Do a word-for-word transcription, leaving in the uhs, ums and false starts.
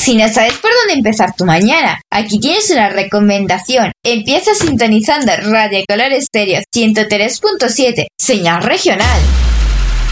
Si no sabes por dónde empezar tu mañana, aquí tienes una recomendación. Empieza sintonizando Radio Color Estéreo ciento tres punto siete, señal regional.